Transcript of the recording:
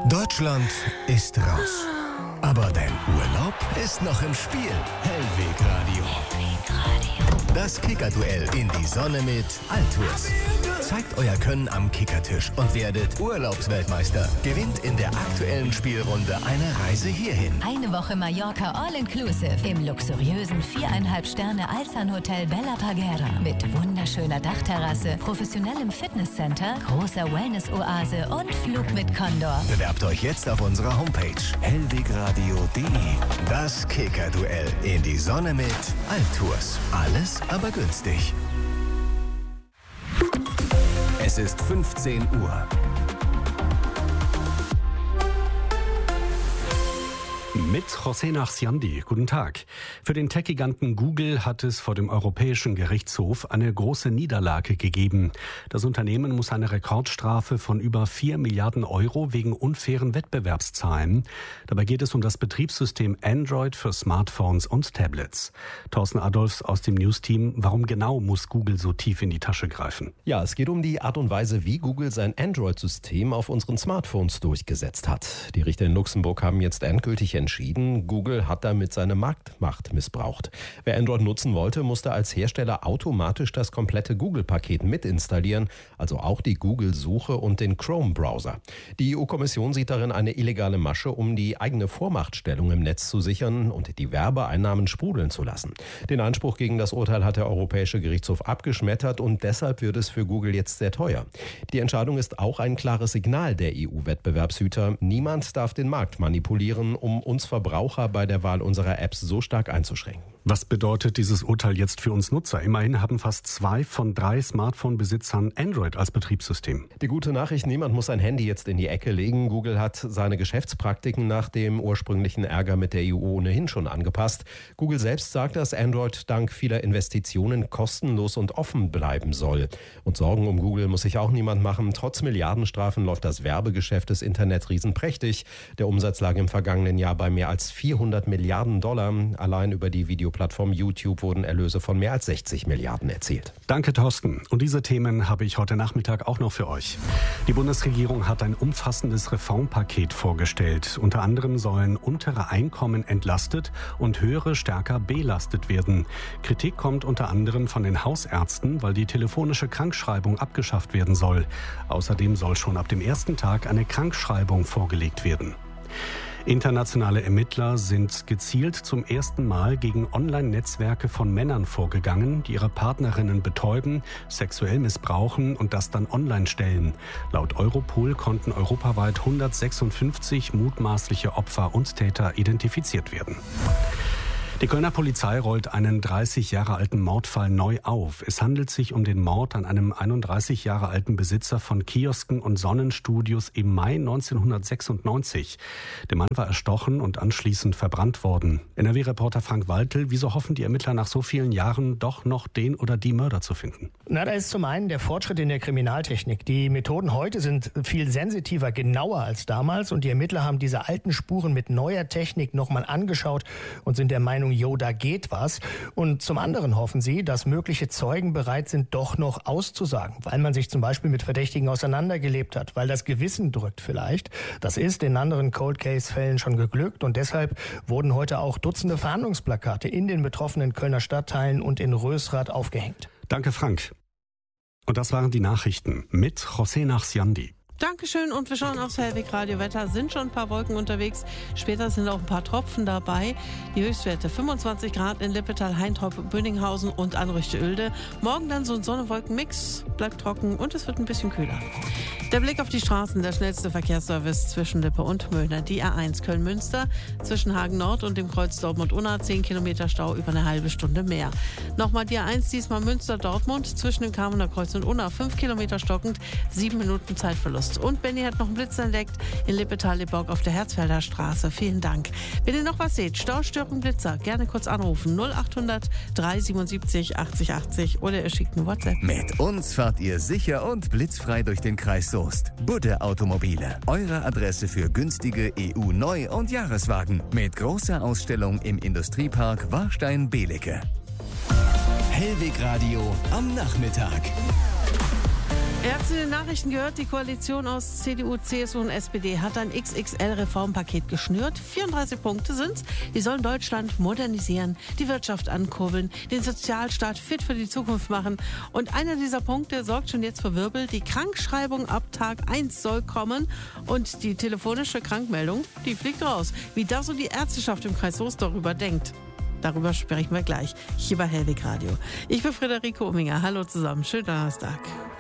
Deutschland ist raus. Aber dein Urlaub ist noch im Spiel. Hellweg Radio. Das Kicker-Duell in die Sonne mit Altours. Zeigt euer Können am Kickertisch und werdet Urlaubsweltmeister. Gewinnt in der aktuellen Spielrunde eine Reise hierhin. Eine Woche Mallorca All-Inclusive im luxuriösen 4,5 Sterne Alsan Hotel Bella Parguera mit wunderschöner Dachterrasse, professionellem Fitnesscenter, großer Wellness-Oase und Flug mit Condor. Bewerbt euch jetzt auf unserer Homepage hellwegradio.de. Das Kicker-Duell in die Sonne mit Altours. Alles aber günstig. Es ist 15 Uhr. Mit José Nachsiandi. Guten Tag. Für den Tech-Giganten Google hat es vor dem Europäischen Gerichtshof eine große Niederlage gegeben. Das Unternehmen muss eine Rekordstrafe von über 4 Milliarden Euro wegen unfairen Wettbewerbs zahlen. Dabei geht es um das Betriebssystem Android für Smartphones und Tablets. Thorsten Adolfs aus dem News-Team. Warum genau muss Google so tief in die Tasche greifen? Ja, es geht um die Art und Weise, wie Google sein Android-System auf unseren Smartphones durchgesetzt hat. Die Richter in Luxemburg haben jetzt endgültig entschieden, Google hat damit seine Marktmacht missbraucht. Wer Android nutzen wollte, musste als Hersteller automatisch das komplette Google-Paket mitinstallieren, also auch die Google-Suche und den Chrome-Browser. Die EU-Kommission sieht darin eine illegale Masche, um die eigene Vormachtstellung im Netz zu sichern und die Werbeeinnahmen sprudeln zu lassen. Den Einspruch gegen das Urteil hat der Europäische Gerichtshof abgeschmettert und deshalb wird es für Google jetzt sehr teuer. Die Entscheidung ist auch ein klares Signal der EU-Wettbewerbshüter. Niemand darf den Markt manipulieren, um uns Verbraucher bei der Wahl unserer Apps so stark einzuschränken. Was bedeutet dieses Urteil jetzt für uns Nutzer? Immerhin haben fast 2 von 3 Smartphone-Besitzern Android als Betriebssystem. Die gute Nachricht, niemand muss sein Handy jetzt in die Ecke legen. Google hat seine Geschäftspraktiken nach dem ursprünglichen Ärger mit der EU ohnehin schon angepasst. Google selbst sagt, dass Android dank vieler Investitionen kostenlos und offen bleiben soll. Und Sorgen um Google muss sich auch niemand machen. Trotz Milliardenstrafen läuft das Werbegeschäft des Internetriesen prächtig. Der Umsatz lag im vergangenen Jahr bei mehr als 400 Milliarden Dollar. Allein über die Videoplattform YouTube wurden Erlöse von mehr als 60 Milliarden erzielt. Danke, Thorsten. Und diese Themen habe ich heute Nachmittag auch noch für euch. Die Bundesregierung hat ein umfassendes Reformpaket vorgestellt. Unter anderem sollen untere Einkommen entlastet und höhere stärker belastet werden. Kritik kommt unter anderem von den Hausärzten, weil die telefonische Krankschreibung abgeschafft werden soll. Außerdem soll schon ab dem ersten Tag eine Krankschreibung vorgelegt werden. Internationale Ermittler sind gezielt zum ersten Mal gegen Online-Netzwerke von Männern vorgegangen, die ihre Partnerinnen betäuben, sexuell missbrauchen und das dann online stellen. Laut Europol konnten europaweit 156 mutmaßliche Opfer und Täter identifiziert werden. Die Kölner Polizei rollt einen 30 Jahre alten Mordfall neu auf. Es handelt sich um den Mord an einem 31 Jahre alten Besitzer von Kiosken und Sonnenstudios im Mai 1996. Der Mann war erstochen und anschließend verbrannt worden. NRW-Reporter Frank Waltel, wieso hoffen die Ermittler nach so vielen Jahren doch noch den oder die Mörder zu finden? Na, da ist zum einen der Fortschritt in der Kriminaltechnik. Die Methoden heute sind viel sensitiver, genauer als damals. Und die Ermittler haben diese alten Spuren mit neuer Technik nochmal angeschaut und sind der Meinung, da geht was. Und zum anderen hoffen sie, dass mögliche Zeugen bereit sind, doch noch auszusagen, weil man sich zum Beispiel mit Verdächtigen auseinandergelebt hat, weil das Gewissen drückt vielleicht. Das ist in anderen Cold-Case-Fällen schon geglückt und deshalb wurden heute auch Dutzende Fahndungsplakate in den betroffenen Kölner Stadtteilen und in Rösrath aufgehängt. Danke, Frank. Und das waren die Nachrichten mit José Nachsiandi. Dankeschön und wir schauen aufs Hellweg-Radio-Wetter. Sind schon ein paar Wolken unterwegs. Später sind auch ein paar Tropfen dabei. Die Höchstwerte 25 Grad in Lippetal, Heintrop, Böninghausen und Anrichte-Oelde. Morgen dann so ein Sonne-Wolken-Mix. Bleibt trocken und es wird ein bisschen kühler. Der Blick auf die Straßen, der schnellste Verkehrsservice zwischen Lippe und Möhne. Die A1 Köln-Münster zwischen Hagen-Nord und dem Kreuz Dortmund-Unna 10 Kilometer Stau über eine halbe Stunde mehr. Nochmal die A1 diesmal Münster-Dortmund zwischen dem Kamener Kreuz und Unna 5 Kilometer stockend, 7 Minuten Zeitverlust. Und Benny hat noch einen Blitz entdeckt in Lippetal-Leborg auf der Herzfelder Straße. Vielen Dank. Wenn ihr noch was seht, Staustörung, Blitzer, gerne kurz anrufen 0800 377 80 80 oder ihr schickt eine WhatsApp. Mit uns fahrt ihr sicher und blitzfrei durch den Kreis Soest. Budde Automobile. Eure Adresse für günstige EU-Neu- und Jahreswagen. Mit großer Ausstellung im Industriepark Warstein-Belecke. Hellweg Radio am Nachmittag. Ihr habt zu den Nachrichten gehört, die Koalition aus CDU, CSU und SPD hat ein XXL-Reformpaket geschnürt. 34 Punkte sind's. Die sollen Deutschland modernisieren, die Wirtschaft ankurbeln, den Sozialstaat fit für die Zukunft machen. Und einer dieser Punkte sorgt schon jetzt für Wirbel. Die Krankschreibung ab Tag 1 soll kommen und die telefonische Krankmeldung, die fliegt raus. Wie das und die Ärzteschaft im Kreis Soest darüber denkt. Darüber sprechen wir gleich hier bei Hellwig Radio. Ich bin Friederike Ominger. Hallo zusammen. Schönen Donnerstag.